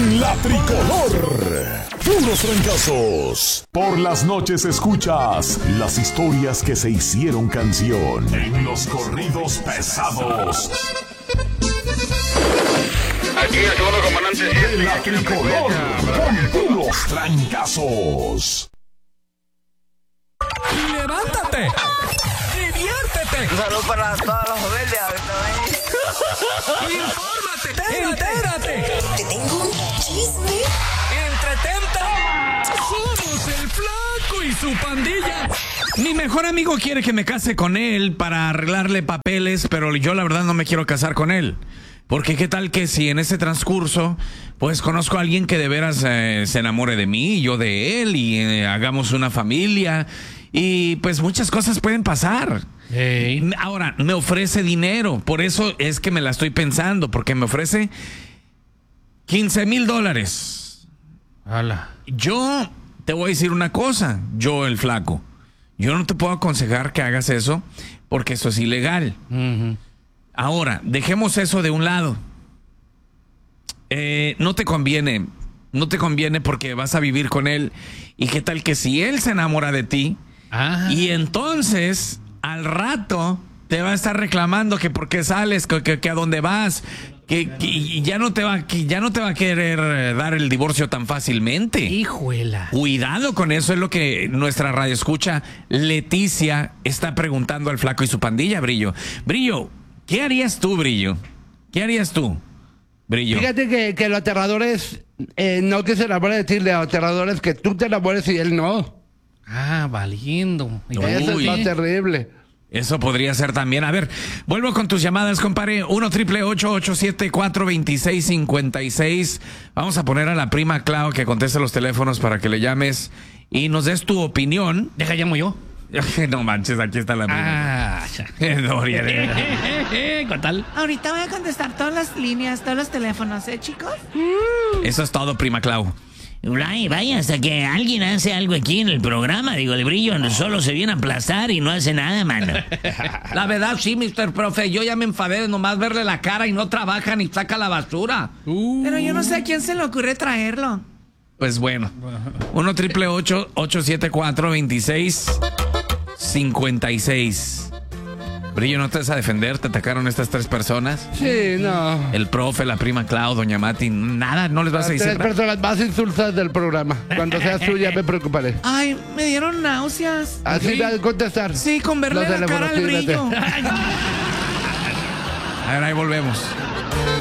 En la tricolor. Puros trancazos. Por las noches escuchas las historias que se hicieron canción en los corridos pesados. Aquí el segundo comandante. En la tricolor. Con puros trancazos. ¡Levántate! ¡Diviértete! Un saludo para todos los rebeldes ahorita. ¡Infórmate! ¡Entérate! Te tengo un chisme. ¡Entretente! ¡Somos el Flaco y su pandilla! Mi mejor amigo quiere que me case con él para arreglarle papeles, pero yo la verdad no me quiero casar con él. Porque qué tal que si en ese transcurso, pues conozco a alguien que de veras se enamore de mí, yo de él, y hagamos una familia, y pues muchas cosas pueden pasar. Hey. Ahora, me ofrece dinero, por eso es que me la estoy pensando, porque me ofrece $15,000. Hala. Yo te voy a decir una cosa, yo el Flaco, yo no te puedo aconsejar que hagas eso, porque eso es ilegal. Ahora, dejemos eso de un lado. No te conviene porque vas a vivir con él. Y qué tal que si él se enamora de ti, y entonces al rato te va a estar reclamando que por qué sales, que a dónde vas, que ya no te va a querer dar el divorcio tan fácilmente. Hijuela. Cuidado con eso, es lo que nuestra radio escucha. Leticia está preguntando al Flaco y su pandilla, Brillo. Brillo, ¿qué harías tú, Brillo? ¿Qué harías tú, Brillo? Fíjate que lo aterrador es no que se enamore de ti, lo aterrador es que tú te enamores y él no. Valiendo. Eso es más terrible. Eso podría ser también. A ver, vuelvo con tus llamadas, compadre. 1-888-874-2656. Vamos a poner a la prima Clau que conteste los teléfonos para que le llames y nos des tu opinión. Deja, llamo yo. No manches, aquí está la prima. Doria. ¿Qué tal? Ahorita voy a contestar todas las líneas, todos los teléfonos, chicos? Eso es todo, prima Clau. Ay, vaya, hasta que alguien hace algo aquí en el programa. Digo, el Brillo solo se viene a aplastar y no hace nada, mano. La verdad, sí, Mr. Profe. Yo ya me enfadé de nomás verle la cara y no trabaja ni saca la basura. Pero yo no sé a quién se le ocurre traerlo. Pues bueno. 1-888-874-2656. Brillo, ¿no te vas a defender? ¿Te atacaron estas tres personas? Sí, no. El profe, la prima Clau, doña Mati, nada, no les vas a decir Las tres personas más insultadas del programa. Cuando seas tú ya me preocuparé. Ay, me dieron náuseas. Así va a contestar. Sí, con verle la cara al Brillo. A ver, ahí volvemos.